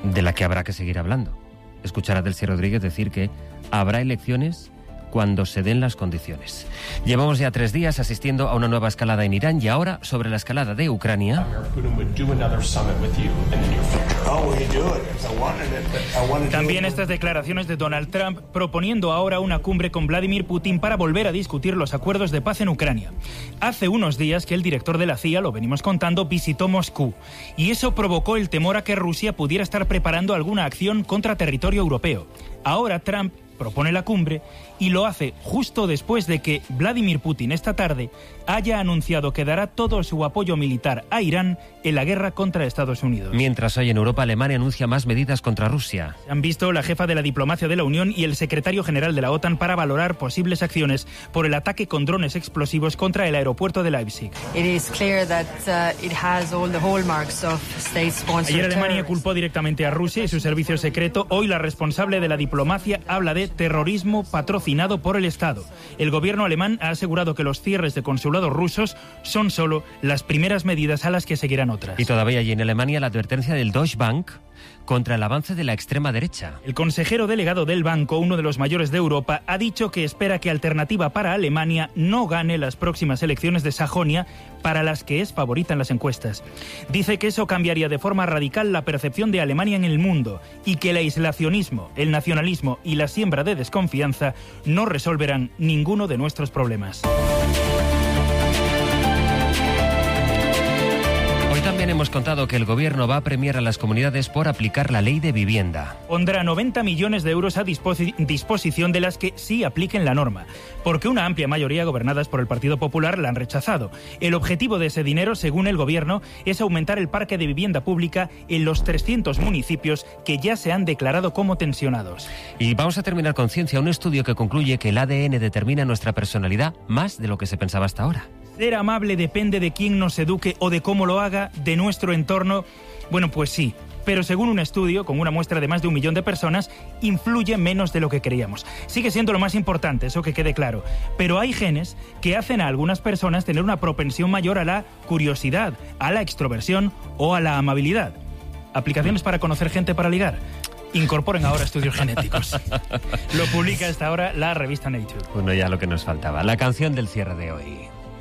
de la que habrá que seguir hablando. Escuchar a Delcy Rodríguez decir que habrá elecciones cuando se den las condiciones. Llevamos ya 3 días asistiendo a una nueva escalada en Irán y ahora sobre la escalada de Ucrania. También estas declaraciones de Donald Trump proponiendo ahora una cumbre con Vladimir Putin para volver a discutir los acuerdos de paz en Ucrania. Hace unos días que el director de la CIA, lo venimos contando, visitó Moscú y eso provocó el temor a que Rusia pudiera estar preparando alguna acción contra territorio europeo. Ahora Trump propone la cumbre y lo hace justo después de que Vladimir Putin esta tarde haya anunciado que dará todo su apoyo militar a Irán en la guerra contra Estados Unidos. Mientras hoy en Europa Alemania anuncia más medidas contra Rusia. Han visto la jefa de la diplomacia de la Unión y el secretario general de la OTAN para valorar posibles acciones por el ataque con drones explosivos contra el aeropuerto de Leipzig. Ayer Alemania culpó directamente a Rusia y su servicio secreto. Hoy la responsable de la diplomacia habla de terrorismo patrocinado por el Estado. El gobierno alemán ha asegurado que los cierres de consulados rusos son solo las primeras medidas a las que seguirán otras. Y todavía hay en Alemania la advertencia del Deutsche Bank contra el avance de la extrema derecha. El consejero delegado del banco, uno de los mayores de Europa, ha dicho que espera que Alternativa para Alemania no gane las próximas elecciones de Sajonia, para las que es favorita en las encuestas. Dice que eso cambiaría de forma radical la percepción de Alemania en el mundo y que el aislacionismo, el nacionalismo y la siembra de desconfianza no resolverán ninguno de nuestros problemas. También hemos contado que el gobierno va a premiar a las comunidades por aplicar la ley de vivienda. Pondrá 90 millones de euros a disposición de las que sí apliquen la norma, porque una amplia mayoría gobernadas por el Partido Popular la han rechazado. El objetivo de ese dinero, según el gobierno, es aumentar el parque de vivienda pública en los 300 municipios que ya se han declarado como tensionados. Y vamos a terminar con ciencia, un estudio que concluye que el ADN determina nuestra personalidad más de lo que se pensaba hasta ahora. ¿Ser amable depende de quién nos eduque o de cómo lo haga, de nuestro entorno? Bueno, pues sí, pero según un estudio con una muestra de más de 1 millón de personas, influye menos de lo que creíamos. Sigue siendo lo más importante, eso que quede claro, pero hay genes que hacen a algunas personas tener una propensión mayor a la curiosidad, a la extroversión o a la amabilidad. ¿Aplicaciones para conocer gente para ligar? Incorporen ahora estudios genéticos. Lo publica hasta ahora la revista Nature. Bueno, ya lo que nos faltaba. La canción del cierre de hoy.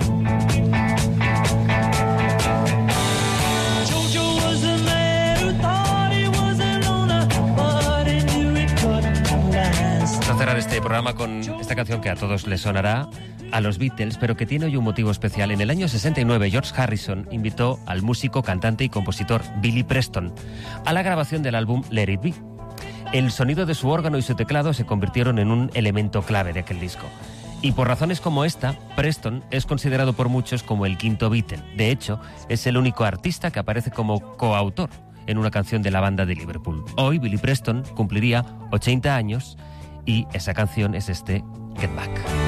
Vamos a cerrar este programa con esta canción que a todos les sonará, a los Beatles, pero que tiene hoy un motivo especial. En el año 69, George Harrison invitó al músico, cantante y compositor Billy Preston a la grabación del álbum Let It Be. El sonido de su órgano y su teclado se convirtieron en un elemento clave de aquel disco. Y por razones como esta, Preston es considerado por muchos como el quinto Beatle. De hecho, es el único artista que aparece como coautor en una canción de la banda de Liverpool. Hoy, Billy Preston cumpliría 80 años y esa canción es este Get Back.